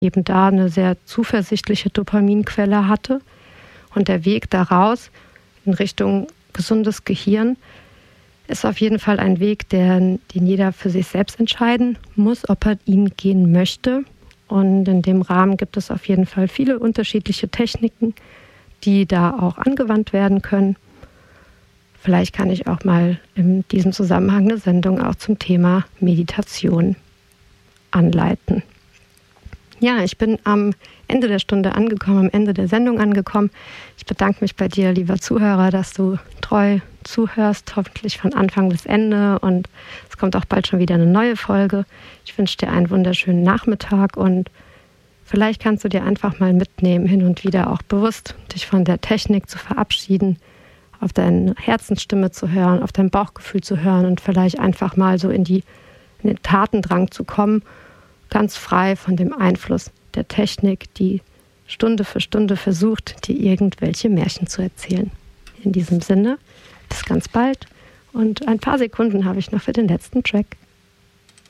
eben da eine sehr zuversichtliche Dopaminquelle hatte. Und der Weg daraus in Richtung gesundes Gehirn ist auf jeden Fall ein Weg, den jeder für sich selbst entscheiden muss, ob er ihn gehen möchte. Und in dem Rahmen gibt es auf jeden Fall viele unterschiedliche Techniken, die da auch angewandt werden können. Vielleicht kann ich auch mal in diesem Zusammenhang eine Sendung auch zum Thema Meditation anleiten. Ja, ich bin am Ende der Stunde angekommen, am Ende der Sendung angekommen. Ich bedanke mich bei dir, lieber Zuhörer, dass du treu zuhörst, hoffentlich von Anfang bis Ende. Und es kommt auch bald schon wieder eine neue Folge. Ich wünsche dir einen wunderschönen Nachmittag und vielleicht kannst du dir einfach mal mitnehmen, hin und wieder auch bewusst dich von der Technik zu verabschieden, auf deine Herzensstimme zu hören, auf dein Bauchgefühl zu hören und vielleicht einfach mal so in den Tatendrang zu kommen, ganz frei von dem Einfluss der Technik, die Stunde für Stunde versucht, dir irgendwelche Märchen zu erzählen. In diesem Sinne, bis ganz bald und ein paar Sekunden habe ich noch für den letzten Track.